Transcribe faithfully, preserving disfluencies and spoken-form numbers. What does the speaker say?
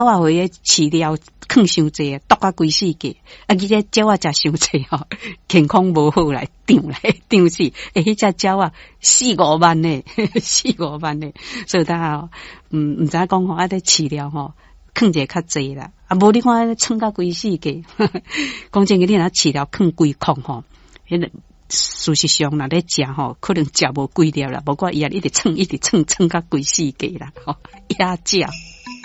我回个饲料放伤济，毒啊规世界，啊，伊个鸟仔食伤济吼，健康无好来长来长死，诶，迄只鸟啊四五万呢，四五万呢，所以大家嗯，毋知讲吼，啊，得饲料吼，放者较济啦，啊，无你看创甲规世界，讲真个，你若饲料放规空吼，迄个事实上若咧食吼，可能食无规条啦，无过伊也一直创，一直创，创甲规世界啦，吼，野鸟。